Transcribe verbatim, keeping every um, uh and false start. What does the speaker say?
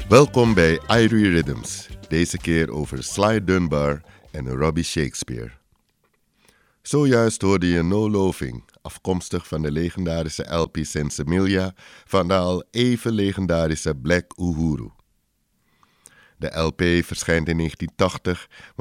Welkom bij Irie Rhythms, deze keer over Sly Dunbar en Robbie Shakespeare. Zojuist hoorde je No Loafing, afkomstig van de legendarische L P Sensimilia van de al even legendarische Black Uhuru. De L P verschijnt in negentien tachtig,